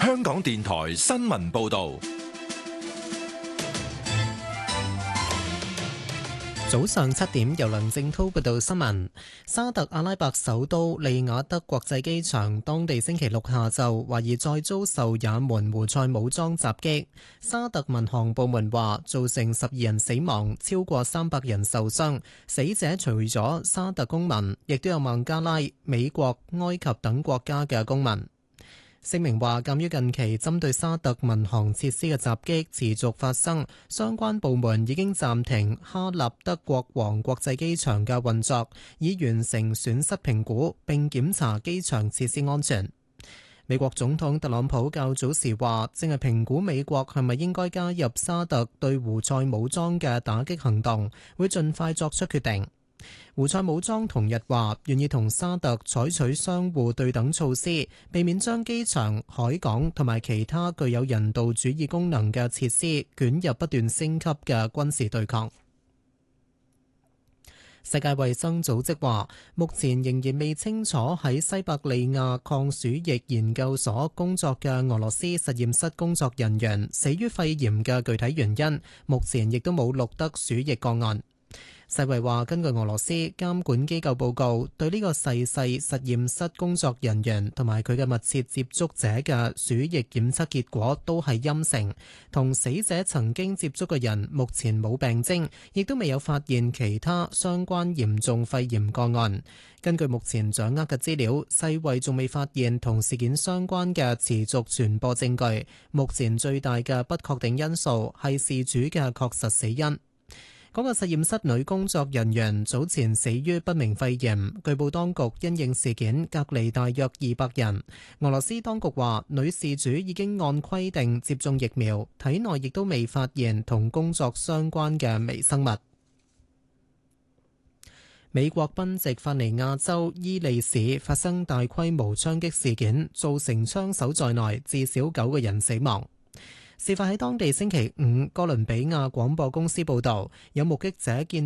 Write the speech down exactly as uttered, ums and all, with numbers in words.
香港電台新聞報道。 早上七點，由梁正濤報道新聞。沙特阿拉伯首都利雅得國際機場，當地星期六下晝懷疑再遭受也門胡塞武裝襲擊。沙特民航部門話，造成十二人死亡，超過三百人受傷。死者除咗沙特公民，亦都有孟加拉、美國、埃及等國家嘅公民。聲明話，鑑於近期針對沙特民航設施嘅襲擊持續發生，相關部門已經暫停哈立德國王國際機場嘅運作，以完成損失評估並檢查機場設施安全。美國總統特朗普較早時話，正係評估美國係咪應該加入沙特對胡塞武裝嘅打擊行動，會盡快作出決定。胡塞武裝同日話願意同沙特採取相互對等措施，避免將機場、海港同埋其他具有人道主義功能嘅設施捲入不斷升級嘅軍事對抗。世界衛生組織話，目前仍然未清楚喺西伯利亞抗鼠疫研究所工作嘅俄羅斯實驗室工作人員死於肺炎嘅具體原因，目前亦都冇錄得鼠疫個案。世衛話，根據俄羅斯監管機構報告，對呢個逝世實驗室工作人員同埋佢嘅密切接觸者嘅鼠疫檢測結果都係陰性，同死者曾經接觸嘅人目前冇病徵，亦都未有發現其他相關嚴重肺炎個案。根據目前掌握嘅資料，世衛仲未發現同事件相關嘅持續傳播證據。目前最大嘅不確定因素係事主嘅確實死因。嗰個實驗室女工作人員早前死於不明肺炎，據報當局因應事件隔離大約二百人。俄羅斯當局話，女事主已經按規定接種疫苗，體內亦都未發現同工作相關嘅微生物。美國賓夕法尼亞州伊利市發生大規模槍擊事件，造成槍手在內至少九個人死亡。事發喺當地星期五，哥倫比亞廣播公司報導，有目擊者見